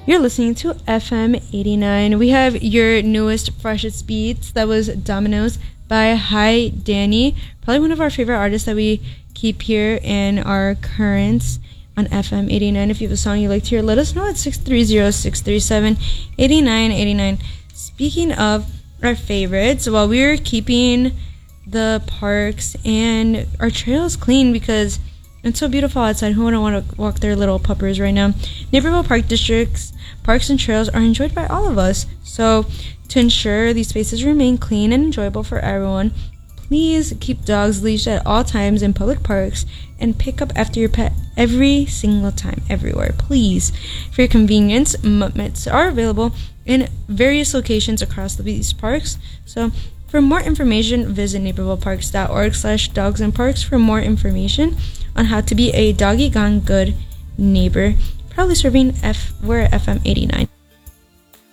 You're listening to FM 89. We have your newest, freshest beats. That was Dominoes by Hi Danny. Probably one of our favorite artists that we keep here in our currents on FM 89. If you have a song you like to hear, let us know at 630-637-8989. Speaking of our favorites, while we're keeping the parks and our trails clean because it's so beautiful outside, who wouldn't want to walk their little puppers right now? Naperville Park District's parks and trails are enjoyed by all of us. So to ensure these spaces remain clean and enjoyable for everyone, please keep dogs leashed at all times in public parks and pick up after your pet every single time, everywhere, please. For your convenience, mutt mitts are available in various locations across these parks. So for more information, visit napervilleparks.org/dogsandparks for more information on how to be a doggy gone good neighbor. Proudly serving we're at FM 89.